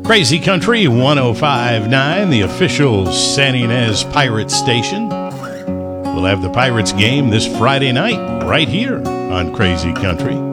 Crazy Country 105.9, the official San Ynez Pirates station. We'll have the Pirates game this Friday night right here on Crazy Country.